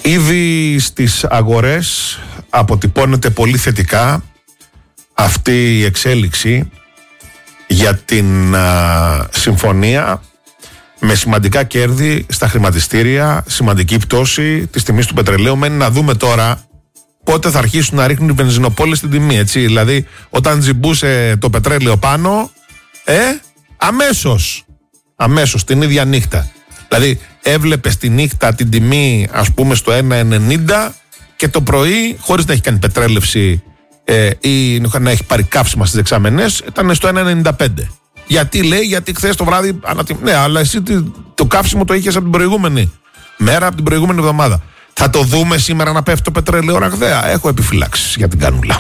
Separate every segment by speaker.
Speaker 1: Ήδη στις αγορές αποτυπώνεται πολύ θετικά αυτή η εξέλιξη για την συμφωνία, με σημαντικά κέρδη στα χρηματιστήρια, σημαντική πτώση της τιμής του πετρελαίου. Μένει να δούμε τώρα πότε θα αρχίσουν να ρίχνουν οι βενζινοπόλες στην τιμή, έτσι. Δηλαδή, όταν τζιμπούσε το πετρέλαιο πάνω, αμέσως την ίδια νύχτα. Δηλαδή, έβλεπες τη νύχτα την τιμή, ας πούμε, στο 1,90 και το πρωί, χωρίς να έχει κάνει πετρέλευση ή να έχει πάρει καύσιμα στις δεξαμενές, ήταν στο 1,95. Γιατί λέει, γιατί χθες το βράδυ. Ναι, αλλά εσύ το καύσιμο το είχες από την προηγούμενη μέρα, από την προηγούμενη εβδομάδα. Θα το δούμε σήμερα να πέφτει το πετρέλαιο ραγδαία? Έχω επιφυλάξεις για την κανούλα.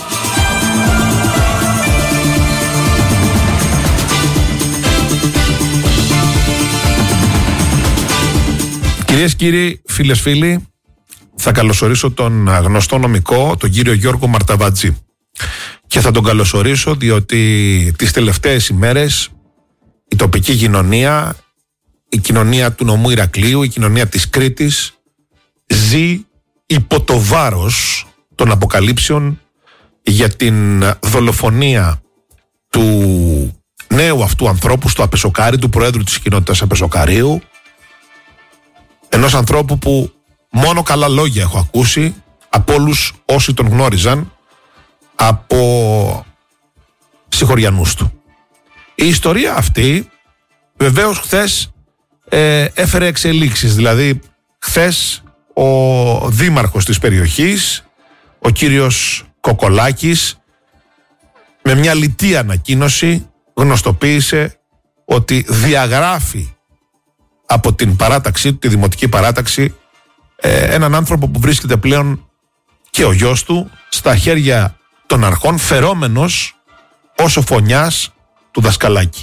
Speaker 1: Κυρίες και κύριοι, φίλες φίλοι, θα καλωσορίσω τον γνωστό νομικό, τον κύριο Γιώργο Μαρταβατζή. Και θα τον καλωσορίσω διότι τις τελευταίες ημέρες η τοπική κοινωνία, η κοινωνία του νομού Ηρακλείου, η κοινωνία της Κρήτης ζει υπό το βάρος των αποκαλύψεων για την δολοφονία του νέου αυτού ανθρώπου στο Απεσοκάρι, του Προέδρου της κοινότητας Απεσοκαρίου, ενός ανθρώπου που μόνο καλά λόγια έχω ακούσει από όλους όσοι τον γνώριζαν, από συγχωριανούς του. Η ιστορία αυτή βεβαίως χθες έφερε εξελίξεις. Δηλαδή χθες ο δήμαρχος της περιοχής, ο κύριος Κοκολάκης, με μια λιτή ανακοίνωση γνωστοποίησε ότι διαγράφει από την παράταξή του, τη δημοτική παράταξη, έναν άνθρωπο που βρίσκεται πλέον και ο γιος του στα χέρια των αρχών, φερόμενος ως ο φωνιάς του δασκαλάκι.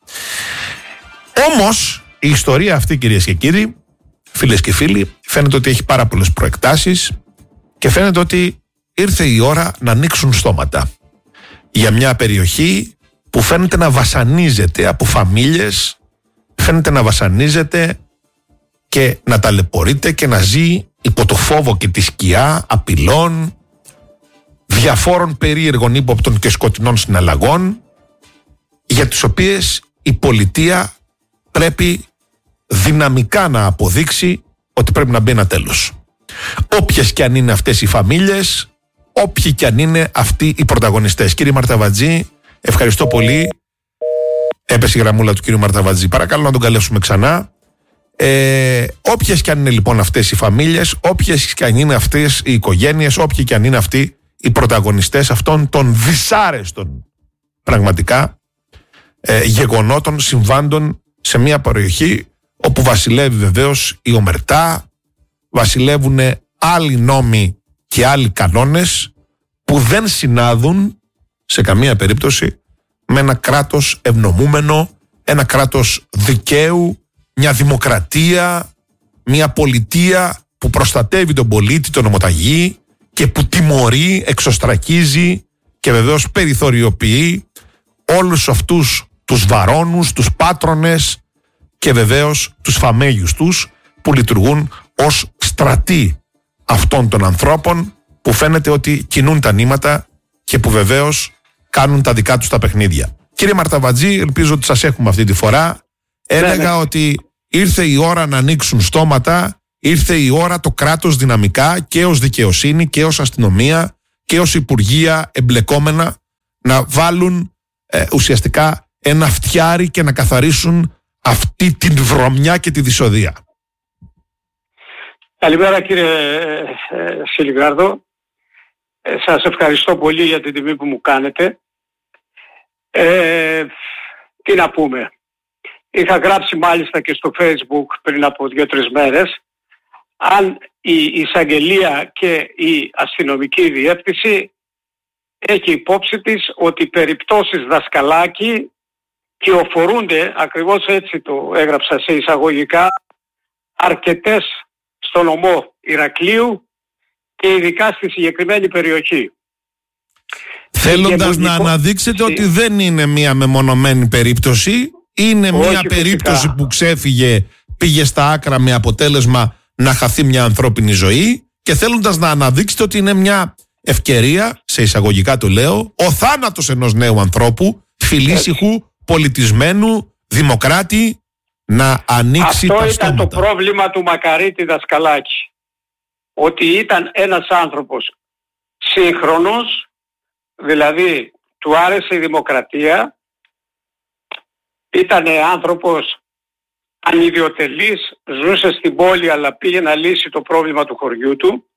Speaker 1: Όμως η ιστορία αυτή, κυρίες και κύριοι, φίλες και φίλοι, φαίνεται ότι έχει πάρα πολλές προεκτάσεις και φαίνεται ότι ήρθε η ώρα να ανοίξουν στόματα για μια περιοχή που φαίνεται να βασανίζεται από φαμίλιες, φαίνεται να βασανίζεται και να ταλαιπωρείται και να ζει υπό το φόβο και τη σκιά απειλών, διαφόρων περίεργων, ύποπτων και σκοτεινών συναλλαγών, για τις οποίες η πολιτεία πρέπει δυναμικά να αποδείξει ότι πρέπει να μπει ένα τέλος. Όποιες και αν είναι αυτές οι φαμίλιες, όποιοι και αν είναι αυτοί οι πρωταγωνιστές. Κύριε Μαρταβατζή, ευχαριστώ πολύ. Έπεσε η γραμμούλα του κύριου Μαρταβατζή. Παρακαλώ να τον καλέσουμε ξανά. Όποιες και αν είναι λοιπόν αυτές οι φαμίλιες, όποιες και αν είναι αυτές οι οικογένειες, όποιοι και αν είναι αυτοί οι πρωταγωνιστές αυτών των δυσάρεστων πραγματικά γεγονότων, συμβάντων σε μια περιοχή όπου βασιλεύει βεβαίως η ομερτά, βασιλεύουν άλλοι νόμοι και άλλοι κανόνες που δεν συνάδουν σε καμία περίπτωση με ένα κράτος ευνομούμενο, ένα κράτος δικαίου, μια δημοκρατία, μια πολιτεία που προστατεύει τον πολίτη, τον ομοταγή και που τιμωρεί, εξωστρακίζει και βεβαίως περιθωριοποιεί όλους αυτούς τους βαρώνους, τους πάτρονες και βεβαίως τους φαμέγιους τους που λειτουργούν ως στρατοί αυτών των ανθρώπων που φαίνεται ότι κινούν τα νήματα και που βεβαίως κάνουν τα δικά τους τα παιχνίδια. Κύριε Μαρταβατζή, ελπίζω ότι σας έχουμε αυτή τη φορά. Έλεγα ότι ήρθε η ώρα να ανοίξουν στόματα, ήρθε η ώρα το κράτος δυναμικά και ως δικαιοσύνη και ως αστυνομία και ως υπουργεία εμπλεκόμενα να βάλουν ουσιαστικά ένα φτιάρι και να καθαρίσουν αυτή την βρωμιά και τη δυσοδεία.
Speaker 2: Καλημέρα κύριε Σιλιγάρδο. Σας ευχαριστώ πολύ για την τιμή που μου κάνετε. Τι να πούμε. Είχα γράψει μάλιστα και στο Facebook πριν από 2-3 μέρες, αν η εισαγγελία και η αστυνομική διεύθυνση έχει υπόψη της ότι οι περιπτώσεις Δασκαλάκη κυοφορούνται, ακριβώς έτσι το έγραψα σε εισαγωγικά, αρκετές στο νομό Ηρακλείου και ειδικά στη συγκεκριμένη περιοχή.
Speaker 1: Θέλοντας να αναδείξετε ότι δεν είναι μια μεμονωμένη περίπτωση, είναι μια περίπτωση που ξέφυγε, πήγε στα άκρα με αποτέλεσμα να χαθεί μια ανθρώπινη ζωή και θέλοντας να αναδείξετε ότι είναι μια ευκαιρία, σε εισαγωγικά το λέω, ο θάνατος ενός νέου ανθρώπου, φιλήσυχου, πολιτισμένου, δημοκράτη, να ανοίξει τα στόματα.
Speaker 2: Αυτό ήταν το πρόβλημα του Μακαρίτη Δασκαλάκη. Ότι ήταν ένας άνθρωπος σύγχρονος, δηλαδή του άρεσε η δημοκρατία, ήταν άνθρωπος ανιδιοτελής, ζούσε στην πόλη αλλά πήγε να λύσει το πρόβλημα του χωριού του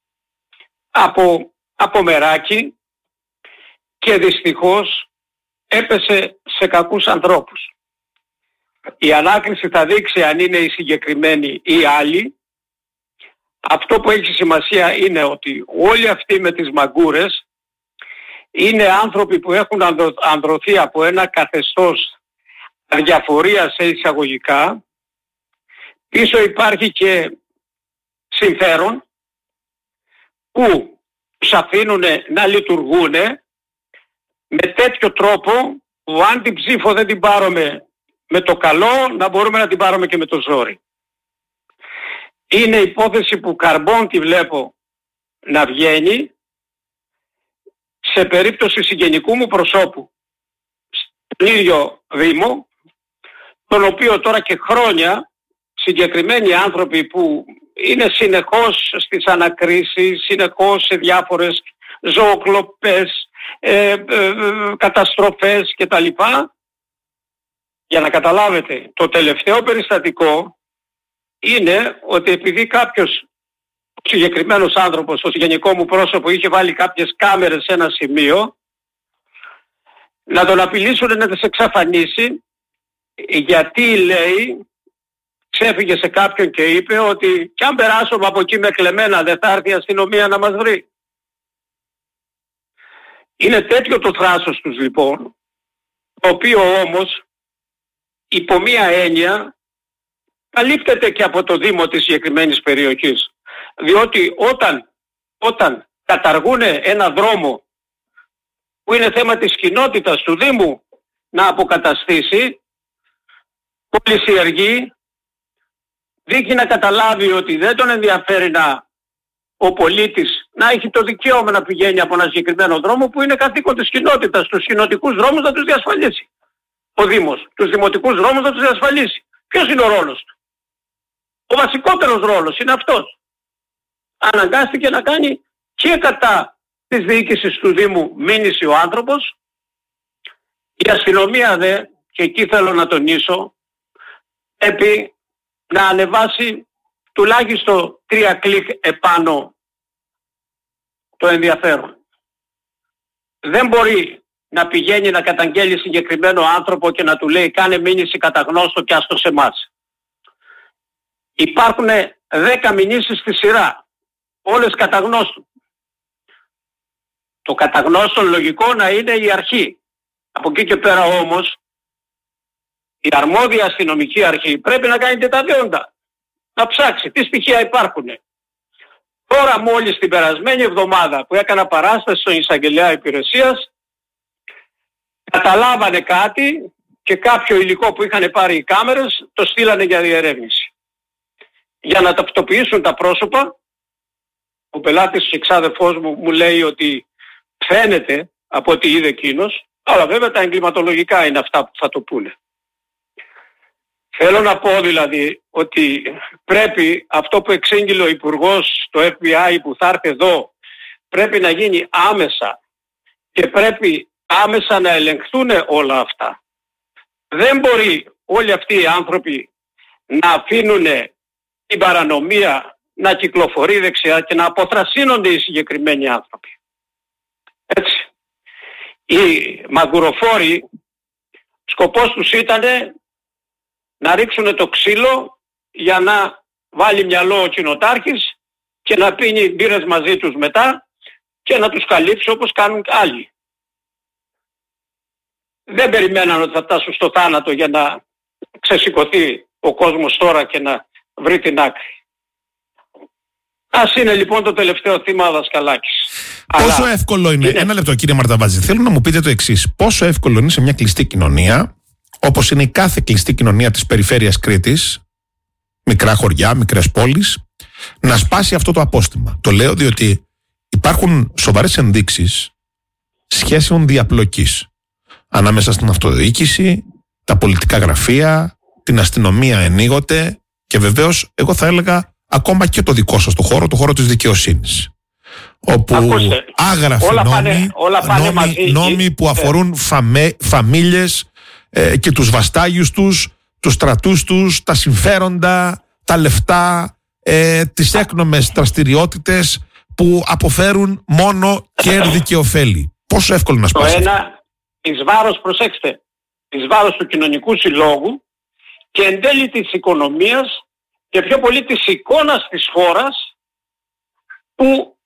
Speaker 2: από μεράκι και δυστυχώς έπεσε σε κακούς ανθρώπους. Η ανάκριση θα δείξει αν είναι οι συγκεκριμένοι ή άλλοι. Αυτό που έχει σημασία είναι ότι όλοι αυτοί με τις μαγκούρες είναι άνθρωποι που έχουν ανδρωθεί από ένα καθεστώς αδιαφορία σε εισαγωγικά. Πίσω υπάρχει και συμφέρον που τους αφήνουν να λειτουργούν με τέτοιο τρόπο που αν την ψήφο δεν την πάρουμε με το καλό, να μπορούμε να την πάρουμε και με το ζόρι. Είναι υπόθεση που καρμπών τη βλέπω να βγαίνει σε περίπτωση συγγενικού μου προσώπου στον ίδιο Δήμο, τον οποίο τώρα και χρόνια συγκεκριμένοι άνθρωποι που είναι συνεχώς στις ανακρίσεις, συνεχώς σε διάφορες ζωοκλοπές, καταστροφές κτλ. Για να καταλάβετε, το τελευταίο περιστατικό είναι ότι επειδή κάποιος συγκεκριμένος άνθρωπος, το συγγενικό μου πρόσωπο, είχε βάλει κάποιες κάμερες σε ένα σημείο, να τον απειλήσουν να τις εξαφανίσει, γιατί λέει, ξέφυγε σε κάποιον και είπε ότι κι αν περάσουμε από εκεί με κλεμμένα δεν θα έρθει η αστυνομία να μας βρει. Είναι τέτοιο το θράσος τους λοιπόν, το οποίο όμως υπό μία έννοια καλύπτεται και από το Δήμο της συγκεκριμένης περιοχής. Διότι όταν καταργούν ένα δρόμο που είναι θέμα της κοινότητας του Δήμου να αποκαταστήσει, πολυσιεργεί, δείχνει να καταλάβει ότι δεν τον ενδιαφέρει ο πολίτης να έχει το δικαίωμα να πηγαίνει από ένα συγκεκριμένο δρόμο που είναι καθήκον της κοινότητας, τους κοινοτικούς δρόμους να τους διασφαλίσει. Ο Δήμος, τους δημοτικούς δρόμους να τους διασφαλίσει. Ποιος είναι ο ρόλος του? Ο βασικότερος ρόλος είναι αυτός. Αναγκάστηκε να κάνει και κατά της διοίκησης του Δήμου μήνυση ο άνθρωπος. Η αστυνομία δε, και εκεί θέλω να τονίσω, πρέπει να ανεβάσει τουλάχιστον 3 κλικ επάνω το ενδιαφέρον. Δεν μπορεί να πηγαίνει να καταγγέλει συγκεκριμένο άνθρωπο και να του λέει κάνε μήνυση κατά γνώστο και άστο σε εμάς. Υπάρχουν 10 μηνύσεις στη σειρά, όλες κατά γνώστου. Το κατά γνώστο λογικό να είναι η αρχή. Από εκεί και πέρα όμως η αρμόδια αστυνομική αρχή πρέπει να κάνει και τα δέοντα. Να ψάξει τι στοιχεία υπάρχουν. Τώρα μόλις την περασμένη εβδομάδα που έκανα παράσταση στον εισαγγελέα υπηρεσίας, καταλάβανε κάτι και κάποιο υλικό που είχαν πάρει οι κάμερες το στείλανε για διερεύνηση. Για να ταυτοποιήσουν τα πρόσωπα, ο πελάτης και εξάδελφός μου λέει ότι φαίνεται από ό,τι είδε εκείνος, αλλά βέβαια τα εγκληματολογικά είναι αυτά που θα το πούνε. Θέλω να πω δηλαδή ότι πρέπει αυτό που εξήγηλε ο Υπουργός, το FBI που θα έρθει εδώ, πρέπει να γίνει άμεσα και πρέπει άμεσα να ελεγχθούν όλα αυτά. Δεν μπορεί όλοι αυτοί οι άνθρωποι να αφήνουν την παρανομία να κυκλοφορεί δεξιά και να αποθρασύνονται οι συγκεκριμένοι άνθρωποι. Έτσι. Οι μαγκουροφόροι, σκοπός τους ήταν να ρίξουν το ξύλο για να βάλει μυαλό ο κοινοτάρχης και να πίνει μπύρες μαζί τους μετά και να τους καλύψει όπως κάνουν άλλοι. Δεν περιμέναν ότι θα φτάσουν στο θάνατο για να ξεσηκωθεί ο κόσμος τώρα και να βρει την άκρη. Ας είναι λοιπόν το τελευταίο θύμα ο Δασκαλάκης.
Speaker 1: Πόσο αλλά εύκολο είναι, ένα λεπτό κύριε Μαρταβάζη, θέλω να μου πείτε το εξής. Πόσο εύκολο είναι σε μια κλειστή κοινωνία, όπως είναι η κάθε κλειστή κοινωνία της περιφέρειας Κρήτης, μικρά χωριά, μικρές πόλεις, να σπάσει αυτό το απόστημα. Το λέω διότι υπάρχουν σοβαρές ενδείξεις σχέσεων διαπλοκής ανάμεσα στην αυτοδιοίκηση, τα πολιτικά γραφεία, την αστυνομία ενίγοτε και βεβαίως εγώ θα έλεγα ακόμα και το δικό σας το χώρο της δικαιοσύνης. Όπου άγραφοι νόμοι που αφορούν φαμίλιες και τους βαστάγιους τους, τους στρατούς τους, τα συμφέροντα, τα λεφτά, τις έκνομες δραστηριότητες που αποφέρουν μόνο κέρδη και ωφέλη. Πόσο εύκολο να σπάσει?
Speaker 2: Το ένα, εις βάρος, προσέξτε, εις βάρος του κοινωνικού συλλόγου και εν τέλει της οικονομίας και πιο πολύ της εικόνας της χώρας που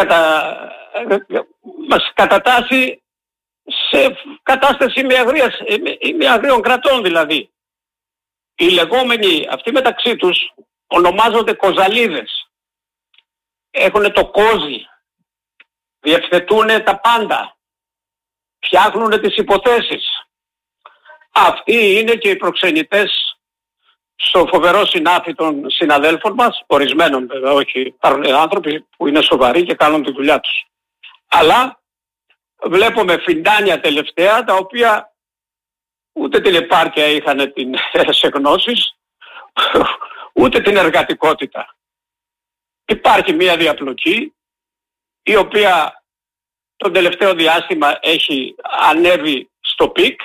Speaker 2: μας κατατάσσει σε κατάσταση ημιαγρίων κρατών δηλαδή. Οι λεγόμενοι αυτοί μεταξύ τους ονομάζονται κοζαλίδες. Έχουν το κόζι, διευθετούν τα πάντα, φτιάχνουν τις υποθέσεις. Αυτοί είναι και οι προξενητές στο φοβερό συνάφι των συναδέλφων μας, ορισμένων βέβαια, όχι, υπάρχουν άνθρωποι που είναι σοβαροί και κάνουν τη δουλειά τους. Αλλά βλέπουμε φιντάνια τελευταία, τα οποία ούτε την επάρκεια είχαν σε γνώσεις, ούτε την εργατικότητα. Υπάρχει μια διαπλοκή, η οποία το τελευταίο διάστημα έχει ανέβει στο πικ,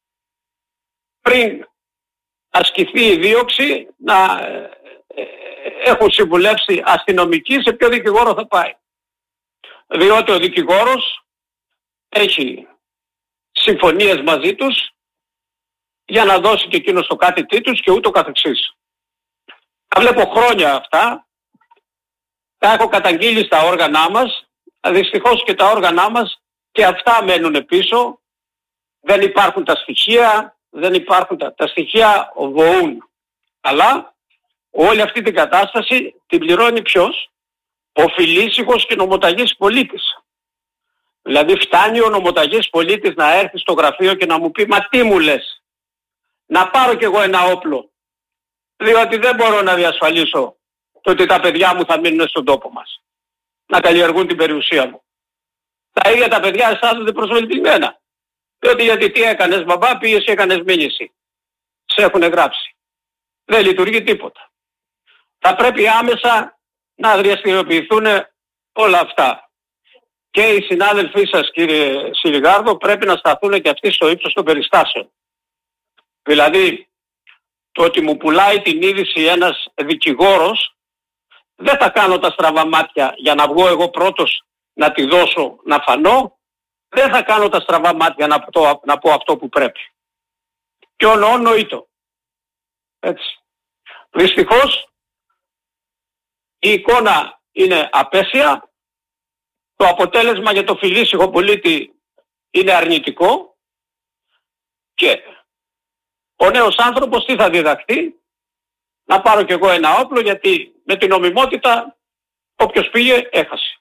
Speaker 2: πριν ασκηθεί η δίωξη να έχουν συμβουλεύσει αστυνομικοί σε ποιο δικηγόρο θα πάει. Διότι ο δικηγόρος έχει συμφωνίες μαζί τους για να δώσει και εκείνος το κάτι τους και ούτω καθεξής. Τα βλέπω χρόνια αυτά, τα έχω καταγγείλει στα όργανά μας, δυστυχώς και τα όργανά μας και αυτά μένουν πίσω, δεν υπάρχουν τα στοιχεία. Δεν υπάρχουν τα στοιχεία βοούν. Αλλά όλη αυτή την κατάσταση την πληρώνει ποιος? Ο φιλήσυχος και νομοταγής πολίτης. Δηλαδή φτάνει ο νομοταγής πολίτης να έρθει στο γραφείο και να μου πει «Μα τι μου λες? Να πάρω κι εγώ ένα όπλο, διότι δεν μπορώ να διασφαλίσω το ότι τα παιδιά μου θα μείνουν στον τόπο μας, να καλλιεργούν την περιουσία μου». Τα ίδια τα παιδιά αισθάνονται προσβελτισμένα. Διότι γιατί τι έκανες μπαμπά, πήγες και έκανες μήνυση. Σε έχουν γράψει. Δεν λειτουργεί τίποτα. Θα πρέπει άμεσα να δραστηριοποιηθούν όλα αυτά. Και οι συνάδελφοί σας κύριε Σιλιγάρδο πρέπει να σταθούν και αυτοί στο ύψος των περιστάσεων. Δηλαδή το ότι μου πουλάει την είδηση ένας δικηγόρος, δεν θα κάνω τα στραβά μάτια για να βγω εγώ πρώτος να τη δώσω να φανώ. Δεν θα κάνω τα στραβά μάτια να πω αυτό που πρέπει. Και νοήτο. Έτσι. Δυστυχώς η εικόνα είναι απέσια. Το αποτέλεσμα για το φιλήσυχο πολίτη είναι αρνητικό. Και ο νέος άνθρωπος τι θα διδαχθεί? Να πάρω κι εγώ ένα όπλο, γιατί με την νομιμότητα όποιος πήγε έχασε.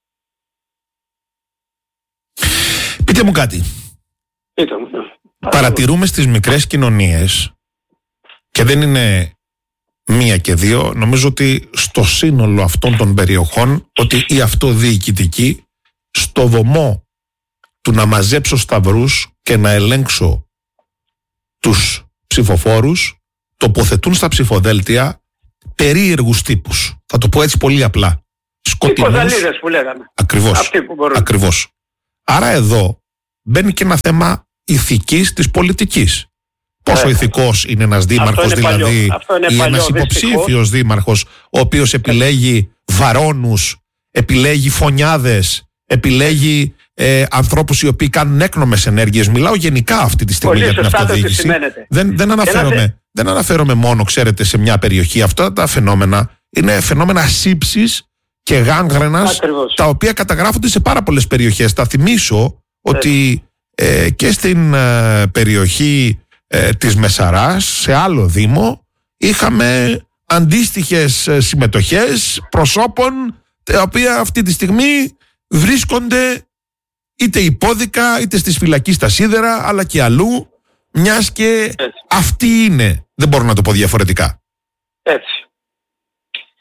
Speaker 1: Πείτε μου κάτι. Παρατηρούμε στις μικρές κοινωνίες, και δεν είναι μία και δύο, νομίζω ότι στο σύνολο αυτών των περιοχών, ότι οι αυτοδιοικητικοί στο βωμό του να μαζέψω σταυρούς και να ελέγξω τους ψηφοφόρους τοποθετούν στα ψηφοδέλτια περίεργους τύπους. Θα το πω έτσι πολύ απλά. Σκοτεινούς.
Speaker 2: Οι που λέγαμε.
Speaker 1: Ακριβώς. Άρα εδώ μπαίνει και ένα θέμα ηθικής της πολιτικής. Πόσο ηθικός είναι ένας δήμαρχος, δηλαδή, ή ένας υποψήφιος δήμαρχος, ο οποίος επιλέγει βαρώνους, επιλέγει φωνιάδες, επιλέγει ανθρώπους οι οποίοι κάνουν έκνομες ενέργειες. Μιλάω γενικά αυτή τη στιγμή για την αυτοδιοίκηση. Δεν αναφέρομαι μόνο, ξέρετε, σε μια περιοχή. Αυτά τα φαινόμενα είναι φαινόμενα σύψης και γάνγρενας, τα οποία καταγράφονται σε πάρα πολλές περιοχές. Θα θυμίσω ότι και στην περιοχή της Μεσαράς, σε άλλο δήμο, είχαμε αντίστοιχες συμμετοχές προσώπων τα οποία αυτή τη στιγμή βρίσκονται είτε υπόδικα είτε στις φυλακές στα Σίδερα, αλλά και αλλού, μιας και αυτή είναι, δεν μπορώ να το πω διαφορετικά.
Speaker 2: Έτσι.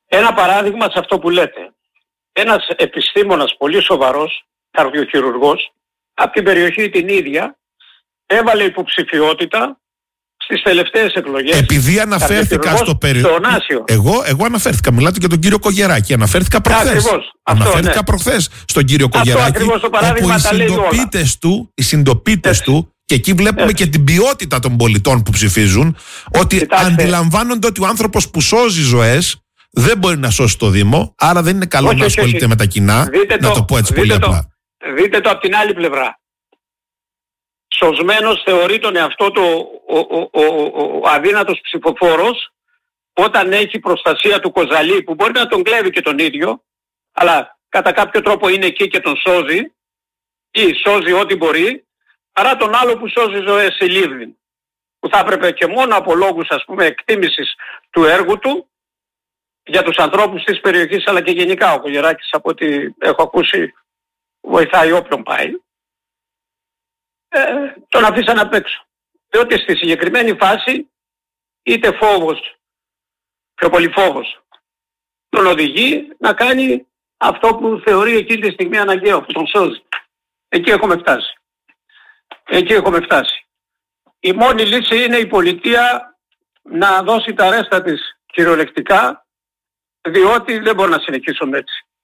Speaker 2: Ένα παράδειγμα σε αυτό που λέτε. Ένας επιστήμονας πολύ σοβαρός, καρδιοχειρουργός, από την περιοχή την ίδια, έβαλε υποψηφιότητα στις τελευταίες εκλογές.
Speaker 1: Επειδή αναφέρθηκα στο Εγώ αναφέρθηκα, μιλάτε και τον κύριο Κογεράκη. Αναφέρθηκα προχθές. Αναφέρθηκα προχθές στον κύριο Κογεράκη. Όπου οι συντοπίτες του, και εκεί βλέπουμε και την ποιότητα των πολιτών που ψηφίζουν, ότι αντιλαμβάνονται ότι ο άνθρωπος που σώζει ζωές δεν μπορεί να σώσει το Δήμο, άρα δεν είναι καλό να ασχολείται με τα κοινά. Να το πω έτσι πολύ απλά.
Speaker 2: Δείτε το από την άλλη πλευρά. Σωσμένος θεωρεί τον εαυτό του ο αδύνατος ψηφοφόρος όταν έχει προστασία του Κοζαλή, που μπορεί να τον κλέβει και τον ίδιο, αλλά κατά κάποιο τρόπο είναι εκεί και τον σώζει ή σώζει ό,τι μπορεί, παρά τον άλλο που σώζει ζωές σε Λίβδιν, που θα έπρεπε και μόνο από λόγους, ας πούμε, εκτίμησης του έργου του για τους ανθρώπους της περιοχής, αλλά και γενικά ο Κογεράκης, από ό,τι έχω ακούσει, βοηθάει όποιον πάει, τον αφήσαν απ' έξω. Διότι στη συγκεκριμένη φάση είτε φόβος, πιο πολύ φόβος, τον οδηγεί να κάνει αυτό που θεωρεί εκείνη τη στιγμή αναγκαίο, που τον σώζει. Εκεί έχουμε φτάσει. Η μόνη λύση είναι η πολιτεία να δώσει τα ρέστα της κυριολεκτικά, διότι δεν μπορεί να συνεχίσουμε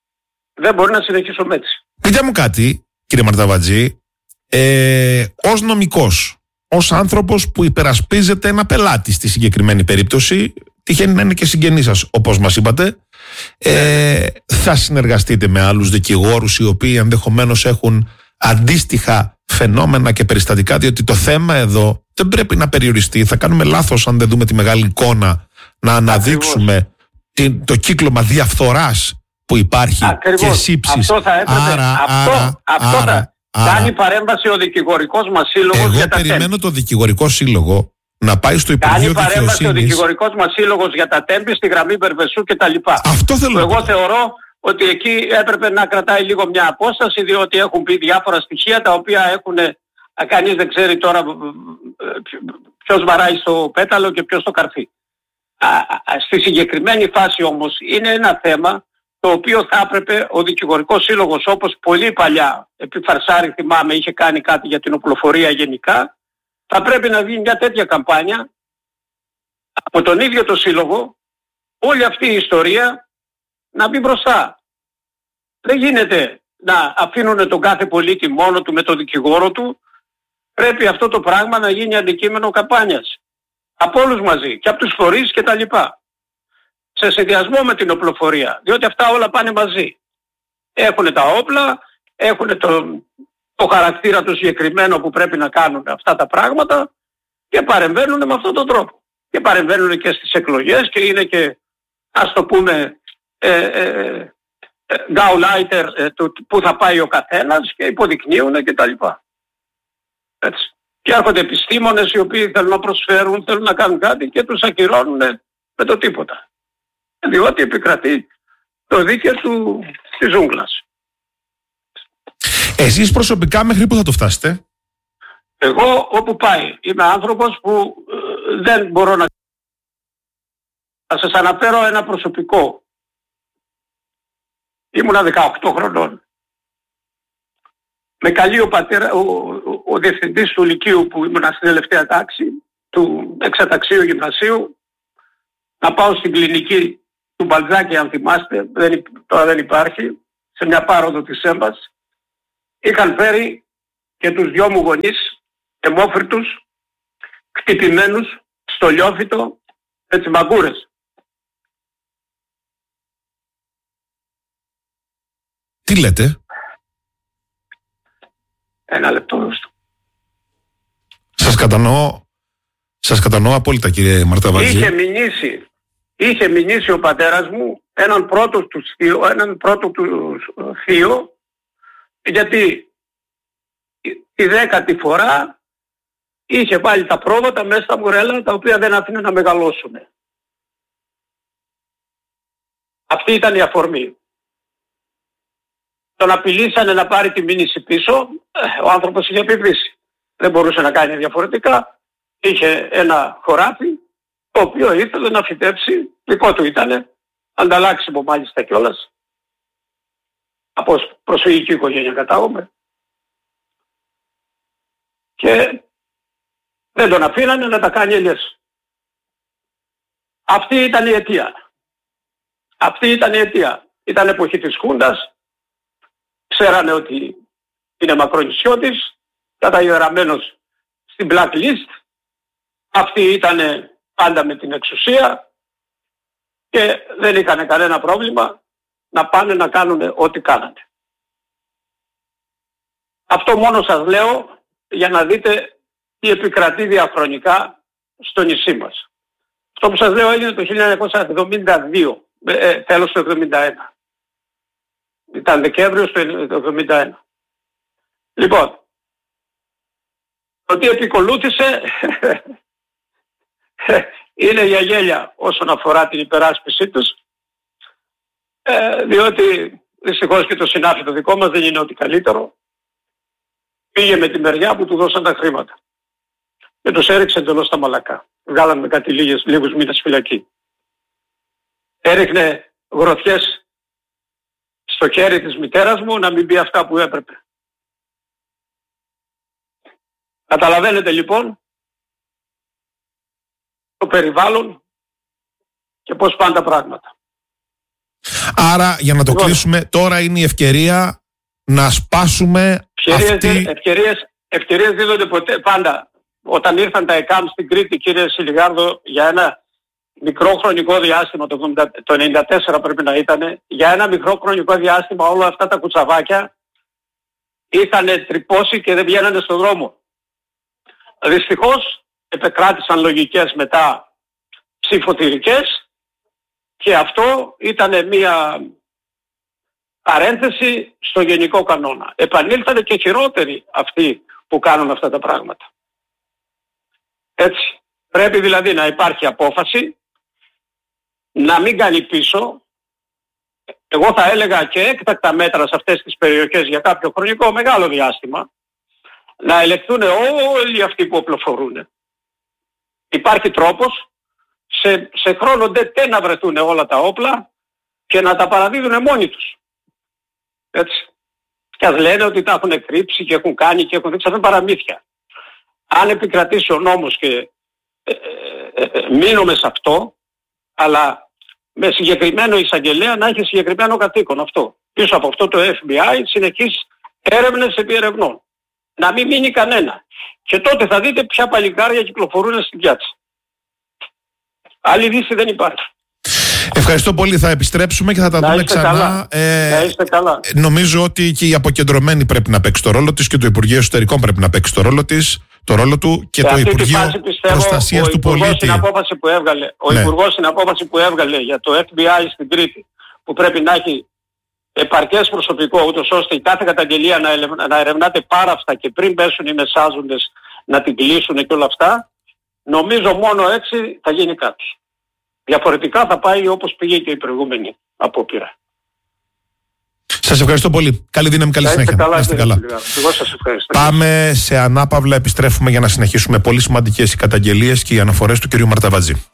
Speaker 2: έτσι.
Speaker 1: Πείτε μου κάτι, κύριε Μαρταβατζή, ως νομικός, ως άνθρωπος που υπερασπίζεται ένα πελάτη στη συγκεκριμένη περίπτωση, τυχαίνει να είναι και συγγενής σας, όπως μας είπατε, θα συνεργαστείτε με άλλους δικηγόρους οι οποίοι ενδεχομένως έχουν αντίστοιχα φαινόμενα και περιστατικά, διότι το θέμα εδώ δεν πρέπει να περιοριστεί. Θα κάνουμε λάθος αν δεν δούμε τη μεγάλη εικόνα, να αναδείξουμε το κύκλωμα διαφθοράς που υπάρχει και σύψης.
Speaker 2: Αυτό θα έπρεπε. Κάνει παρέμβαση ο δικηγορικός μας σύλλογος για τα τέμπη.
Speaker 1: Εγώ περιμένω το δικηγορικό σύλλογο να πάει στο Υπουργείο Δικαιοσύνης.
Speaker 2: Κάνει παρέμβαση ο δικηγορικός μας σύλλογος για τα τέμπη στη γραμμή Μπερβεσού κτλ.
Speaker 1: Αυτό θέλω.
Speaker 2: Εγώ θεωρώ ότι εκεί έπρεπε να κρατάει λίγο μια απόσταση, διότι έχουν πει διάφορα στοιχεία τα οποία έχουν. Κανείς δεν ξέρει τώρα ποιος βαράει στο πέταλο και ποιος στο καρφί. Στη συγκεκριμένη φάση όμως είναι ένα θέμα το οποίο θα έπρεπε ο δικηγορικός σύλλογος, όπως πολύ παλιά επί Φαρσάρη θυμάμαι είχε κάνει κάτι για την οπλοφορία γενικά, θα πρέπει να δει μια τέτοια καμπάνια από τον ίδιο το σύλλογο, όλη αυτή η ιστορία να μπει μπροστά. Δεν γίνεται να αφήνουν τον κάθε πολίτη μόνο του με τον δικηγόρο του. Πρέπει αυτό το πράγμα να γίνει αντικείμενο καμπάνιας. Από όλους μαζί και από τους φορείς και τα λοιπά. Σε συνδυασμό με την οπλοφορία, διότι αυτά όλα πάνε μαζί. Έχουν τα όπλα, έχουν το χαρακτήρα του συγκεκριμένο που πρέπει να κάνουν αυτά τα πράγματα και παρεμβαίνουν με αυτόν τον τρόπο. Και παρεμβαίνουν και στις εκλογές και είναι και, ας το πούμε, γκάουλάιτερ που θα πάει ο καθένας και υποδεικνύουν και τα λοιπά. Έτσι. Και έρχονται επιστήμονες οι οποίοι θέλουν να προσφέρουν, θέλουν να κάνουν κάτι και τους ακυρώνουν με το τίποτα. Διότι επικρατεί το δίκαιο της ζούγκλας.
Speaker 1: Εσείς προσωπικά μέχρι πού θα το φτάσετε?
Speaker 2: Εγώ όπου πάει. Είμαι άνθρωπος που δεν μπορώ να... Θα σας αναφέρω ένα προσωπικό. Ήμουνα 18 χρονών. Με καλεί ο διευθυντής του Λυκείου που ήμουνα στην τελευταία τάξη, του εξαταξίου γυμνασίου, να πάω στην κλινική του Μπαλτζάκη, αν θυμάστε, τώρα δεν υπάρχει, σε μια πάροδο της ΕΜΠΑΣ. Είχαν φέρει και τους δυο μου γονείς, αιμόφυρτους, χτυπημένους, στο λιόφυτο, με τις μαγκούρες.
Speaker 1: Τι λέτε?
Speaker 2: Ένα λεπτό.
Speaker 1: Σας κατανοώ απόλυτα, κύριε Μαρταβατζή.
Speaker 2: Είχε μηνύσει ο πατέρας μου έναν πρώτο του θείο, γιατί τη 10η φορά είχε βάλει τα πρόβατα μέσα στα μουρέλα, τα οποία δεν άφηνε να μεγαλώσουν. Αυτή ήταν η αφορμή. Τον απειλήσανε να πάρει τη μήνυση πίσω, ο άνθρωπος είχε επιβρήσει. Δεν μπορούσε να κάνει διαφορετικά. Είχε ένα χωράφι, το οποίο ήθελε να φυτέψει, δικό του ήτανε, ανταλλάξιμο μάλιστα κιόλας. Από προσφυγική οικογένεια κατάγομαι. Και δεν τον αφήνανε να τα κάνει ελιές. Αυτή ήταν η αιτία. Ήταν εποχή της Χούντας. Ξέρανε ότι είναι μακρονησιώτης, καταγεγραμμένος στην blacklist. Αυτοί ήταν πάντα με την εξουσία και δεν είχαν κανένα πρόβλημα να πάνε να κάνουν ό,τι κάνανε. Αυτό μόνο σας λέω για να δείτε τι επικρατεί διαχρονικά στο νησί μας. Αυτό που σας λέω έγινε το 1972, τέλος του 1971. Ήταν Δεκέμβριος του 1971. Λοιπόν, το τι επικολούθησε είναι για γέλια όσον αφορά την υπεράσπιση τους, διότι δυστυχώς και το συνάφι το δικό μας δεν είναι ό,τι καλύτερο. Πήγε με τη μεριά που του δώσαν τα χρήματα και τους έριξε εντελώς στα μαλακά. Βγάλαμε κάτι λίγους μήνες φυλακή. Έριχνε γροθιές στο χέρι της μητέρας μου να μην πει αυτά που έπρεπε. Καταλαβαίνετε λοιπόν το περιβάλλον και πώς πάνε τα πράγματα.
Speaker 1: Άρα για να το κλείσουμε, τώρα είναι η ευκαιρία να σπάσουμε
Speaker 2: Ευκαιρίες δίδονται ποτέ, πάντα. Όταν ήρθαν τα ΕΚΑΜ στην Κρήτη, κύριε Σιλιγάρδο, για ένα μικρό χρονικό διάστημα, το 1994 πρέπει να ήταν, για ένα μικρό χρονικό διάστημα όλα αυτά τα κουτσαβάκια είχαν τρυπώσει και δεν βγαίνανε στον δρόμο. Δυστυχώς επεκράτησαν λογικές μετά ψηφοθυρικές και αυτό ήταν μια παρένθεση στο γενικό κανόνα. Επανήλθανε και χειρότεροι αυτοί που κάνουν αυτά τα πράγματα. Έτσι. Πρέπει δηλαδή να υπάρχει απόφαση, να μην κάνει πίσω. Εγώ θα έλεγα και έκτακτα μέτρα σε αυτές τις περιοχές για κάποιο χρονικό μεγάλο διάστημα, να ελεγχθούν όλοι αυτοί που οπλοφορούν. Υπάρχει τρόπος σε χρόνο δεν να βρεθούν όλα τα όπλα και να τα παραδίδουν μόνοι τους. Έτσι. Και ας λένε ότι τα έχουν κρύψει και έχουν κάνει και έχουν δείξει, αυτά παραμύθια. Αν επικρατήσει ο νόμος και μείνουμε σε αυτό, αλλά με συγκεκριμένο εισαγγελέα να έχει συγκεκριμένο κατοίκον αυτό. Πίσω από αυτό το FBI συνεχείς έρευνες επί ερευνών. Να μην μείνει κανένα. Και τότε θα δείτε ποια παλικάρια κυκλοφορούν στην πιάτσα. Άλλη λύση δεν υπάρχει.
Speaker 1: Ευχαριστώ πολύ. Θα επιστρέψουμε και θα τα δούμε ξανά.
Speaker 2: Να είστε καλά.
Speaker 1: Νομίζω ότι και η αποκεντρωμένη πρέπει να παίξει το ρόλο της και το Υπουργείο Εσωτερικών πρέπει να παίξει το ρόλο του και το Υπουργείο Προστασίας του Πολίτη.
Speaker 2: Ο Υπουργός στην απόφαση που έβγαλε για το FBI στην Κρήτη, που πρέπει να έχει επαρκές προσωπικό, ούτως ώστε η κάθε καταγγελία να ερευνάται πάρα αυτά και πριν πέσουν οι μεσάζοντες να την κλείσουν και όλα αυτά, νομίζω μόνο έτσι θα γίνει κάτι. Διαφορετικά θα πάει όπως πήγε και η προηγούμενη απόπειρα.
Speaker 1: Σας ευχαριστώ πολύ. Καλή δύναμη, καλή συνέχεια.
Speaker 2: Να είστε καλά. Εγώ σας ευχαριστώ.
Speaker 1: Πάμε σε ανάπαυλα, επιστρέφουμε για να συνεχίσουμε. Πολύ σημαντικές οι καταγγελίες και οι αναφορές του κ. Μαρταβατζή.